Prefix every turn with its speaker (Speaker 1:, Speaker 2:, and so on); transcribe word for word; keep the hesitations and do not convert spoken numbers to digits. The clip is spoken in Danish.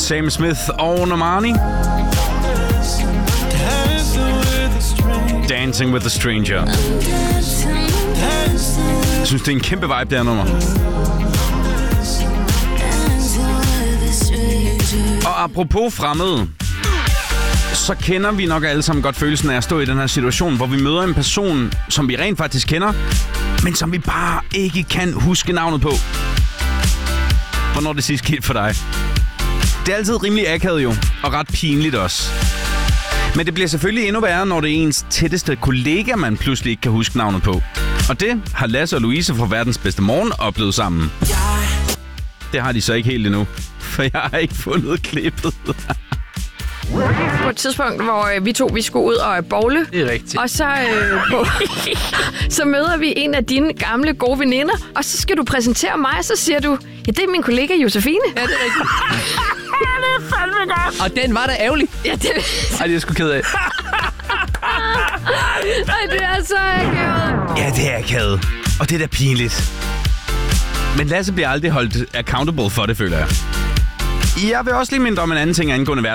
Speaker 1: Sam Smith og Normani. Dancing with a Stranger. Jeg synes, det er en kæmpe vibe, det her nummer. Og apropos fremmede, så kender vi nok alle sammen godt følelsen af at stå i den her situation, hvor vi møder en person, som vi rent faktisk kender, men som vi bare ikke kan huske navnet på. Hvornår det sidst skete for dig? Det er altid rimelig akavet jo, og ret pinligt også. Men det bliver selvfølgelig endnu værre, når det er ens tætteste kollega, man pludselig ikke kan huske navnet på. Og det har Lasse og Louise fra Verdens Bedste Morgen oplevet sammen. Det har de så ikke helt endnu, for jeg har ikke fundet klippet.
Speaker 2: På et tidspunkt, hvor øh, vi to vi skulle ud og bowle.
Speaker 3: Det er rigtigt.
Speaker 2: Og så, øh, på, så møder vi en af dine gamle gode veninder, og så skal du præsentere mig, og så siger du, ja, det er min kollega Josefine.
Speaker 3: Ja, det er rigtigt.
Speaker 2: Det er fandme godt.
Speaker 3: Og den var da ærgerlig.
Speaker 2: Ja, det er...
Speaker 3: Ej, det er sgu ked af.
Speaker 2: Ej, det er så akavet.
Speaker 1: Ja, det er akavet. Og det er da pinligt. Men Lasse bliver aldrig holdt accountable for det, føler jeg. Jeg vil også lige mindre om en anden ting angående